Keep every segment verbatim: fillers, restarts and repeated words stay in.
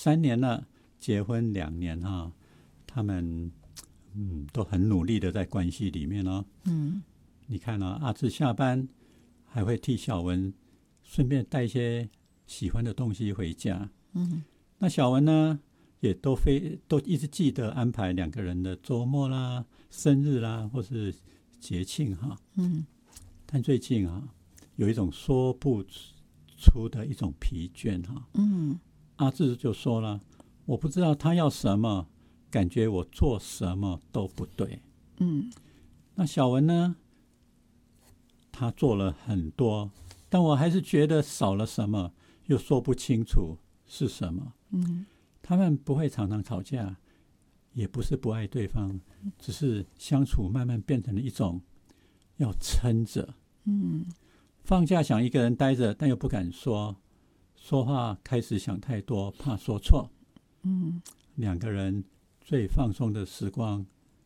三年了，结婚两年哈，他们嗯都很努力的在关系里面哦。嗯，你看啊，阿志下班还会替小文顺便带一些喜欢的东西回家。嗯，那小文呢，也都非都一直记得安排两个人的周末啦、生日啦，或是节庆哈。嗯，但最近啊，有一种说不出的一种疲倦哈。嗯，阿志就说了，我不知道他要什么，感觉我做什么都不对。嗯，那小文呢，他做了很多，但我还是觉得少了什么，又说不清楚是什么。嗯，他们不会常常吵架，也不是不爱对方，只是相处慢慢变成了一种要撑着。嗯，放假想一个人待着，但又不敢说，说话开始想太多，怕说错。嗯，两个人最放松的时光，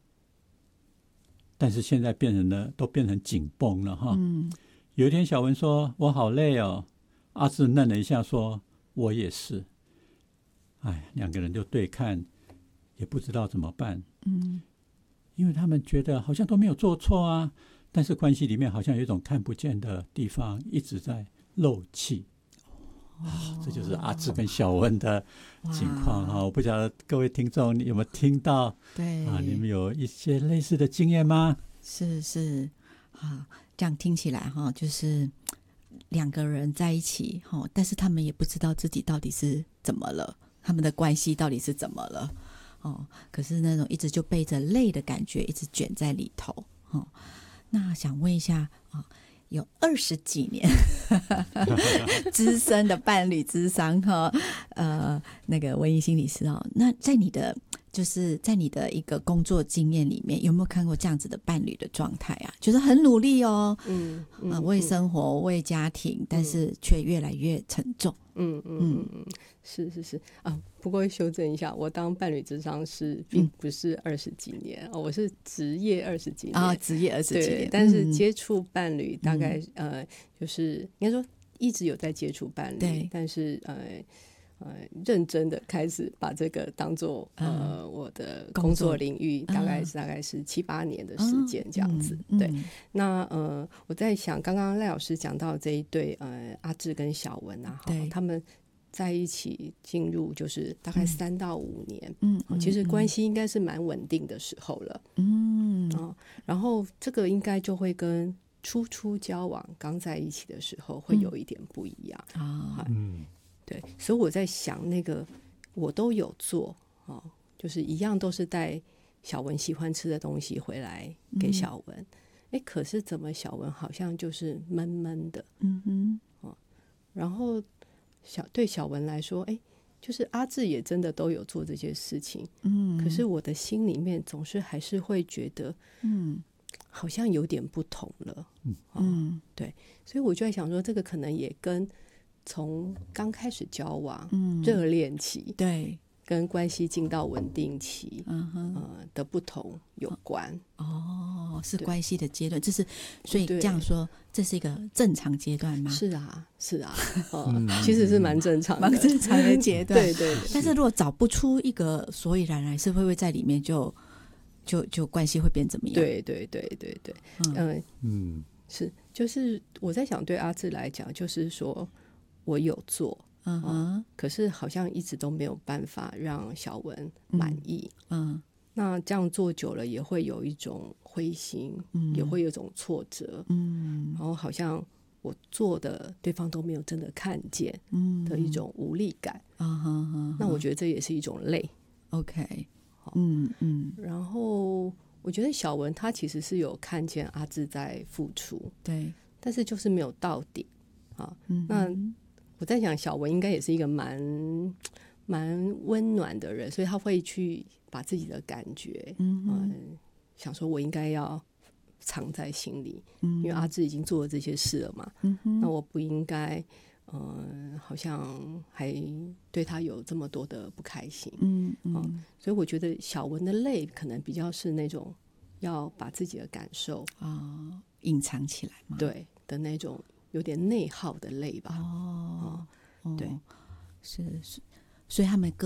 但是现在变成了都变成紧绷了哈。嗯，有一天小文说：“我好累哦。”阿志愣了一下说：“我也是。”哎，两个人就对看，也不知道怎么办。嗯，因为他们觉得好像都没有做错啊，但是关系里面好像有一种看不见的地方一直在漏气。啊，这就是阿志跟小文的情况哈。我不晓得各位听众你有没有听到？ 对啊，你们有一些类似的经验吗？ 是是啊，这样听起来哈，就是两个人在一起哈，但是他们也不知道自己到底是怎么了，他们的关系到底是怎么了哦。可是那种一直就背着累的感觉，一直卷在里头哦。那想问一下啊。有二十几年资深的伴侣咨商哈，呃，那个文怡心理师哦，那在你的就是在你的一个工作经验里面，有没有看过这样子的伴侣的状态啊？就是很努力哦，嗯，嗯呃、为生活、嗯、为家庭，但是却越来越沉重。 嗯嗯嗯嗯，是是是啊。不过修正一下，我当伴侣咨商师并不是二十几年、嗯哦、我是职业二十几年啊，职业二十几年， 但是接触伴侣大概、嗯、呃，就是应该说一直有在接触伴侣， 对， 但是呃呃，认真的开始把这个当做呃、嗯、我的工作领域，大概是、嗯、大概是七八年的时间这样子。嗯、对，嗯、那呃，我在想，刚刚赖老师讲到这一对呃阿志跟小文啊，他们在一起进入就是大概三到五年，嗯，嗯其实关系应该是蛮稳定的时候了，嗯、哦，然后这个应该就会跟初初交往刚在一起的时候会有一点不一样啊，嗯。对，所以我在想，那个我都有做、哦、就是一样都是带小文喜欢吃的东西回来给小文，哎、嗯，可是怎么小文好像就是闷闷的，嗯哼，哦，然后小对小文来说，哎，就是阿志也真的都有做这些事情，嗯，可是我的心里面总是还是会觉得，嗯，好像有点不同了，嗯、哦，对，所以我就在想说，这个可能也跟从刚开始交往、嗯、热恋期， 对， 跟关系进到稳定期、嗯呃、的不同有关。 哦，是关系的阶段，这是所以这样说，这是一个正常阶段吗？ 是啊，是啊，呃嗯、其实是蛮正常的， 蛮正常的阶段。 对对对。 但是如果找不出一个所以然来，是会不会在里面就就就关系会变怎么样？ 对对对对对，嗯、呃、嗯，是，就是我在想，对阿志来讲，就是说。我有做、uh-huh. 嗯，可是好像一直都没有办法让小文满意，嗯，嗯那这样做久了也会有一种灰心，嗯，也会有一种挫折，嗯，然后好像我做的对方都没有真的看见，嗯的一种无力感，啊哈哈，那我觉得这也是一种累 ，OK， 嗯嗯， 然后我觉得小文他其实是有看见阿志在付出， 对， 但是就是没有到点，啊，嗯，那。我在想小文应该也是一个蛮蛮温暖的人，所以他会去把自己的感觉、嗯呃、想说我应该要藏在心里、嗯、因为阿志已经做了这些事了嘛、嗯、那我不应该、呃、好像还对他有这么多的不开心、嗯嗯呃、所以我觉得小文的累可能比较是那种要把自己的感受啊隐藏起来嘛， 对的那种有点内耗的累吧。 哦， 哦对， 是是，所以他们各